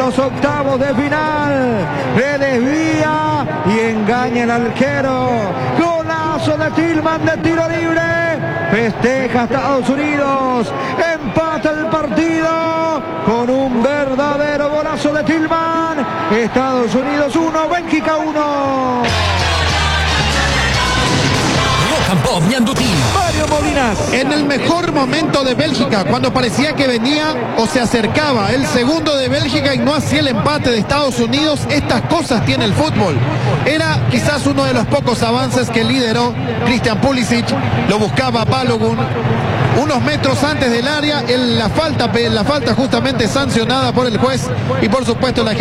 los octavos de final. Le desvía y engaña al arquero. Golazo de Tillman de tiro libre. Festeja Estados Unidos. Empata el partido con un verdadero golazo de Tillman. Estados Unidos 1, Bélgica 1. Mario Molinas. En el mejor momento de Bélgica, cuando parecía que venía o se acercaba el segundo de Bélgica y no hacía el empate de Estados Unidos, estas cosas tiene el fútbol. Era quizás uno de los pocos avances que lideró Christian Pulisic, lo buscaba Balogun unos metros antes del área, la falta justamente sancionada por el juez y por supuesto la